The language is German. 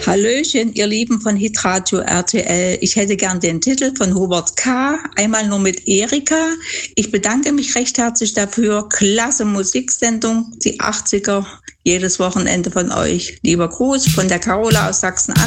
Hallöchen, ihr Lieben von Hitradio RTL. Ich hätte gern den Titel von Hubert K. Einmal nur mit Erika. Ich bedanke mich recht herzlich dafür. Klasse Musiksendung, die 80er, jedes Wochenende von euch. Lieber Gruß von der Carola aus Sachsen-Anhalt.